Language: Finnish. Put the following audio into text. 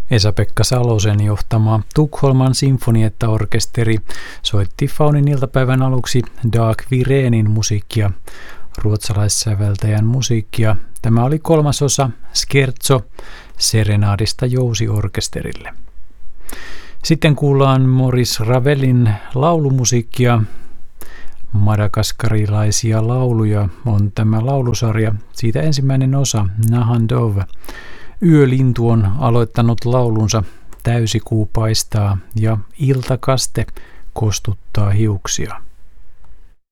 Esa-Pekka Salosen johtama Tukholman sinfoniettaorkesteri soitti Faunin iltapäivän aluksi Dag Virénin musiikkia, ruotsalaissäveltäjän musiikkia. Tämä oli 3. osa Scherzo serenaadista jousiorkesterille. Sitten kuullaan Maurice Ravelin laulumusiikkia. Madagaskarilaisia lauluja on tämä laulusarja. Siitä ensimmäinen osa, Nahandov. Yölintu on aloittanut laulunsa, täysikuu paistaa ja iltakaste kostuttaa hiuksia.